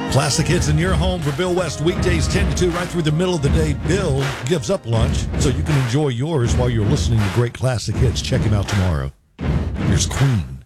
Classic hits in your home for Bill West, weekdays 10 to 2, right through the middle of the day. Bill gives up lunch so you can enjoy yours while you're listening to great classic hits. Check him out tomorrow. Here's Queen.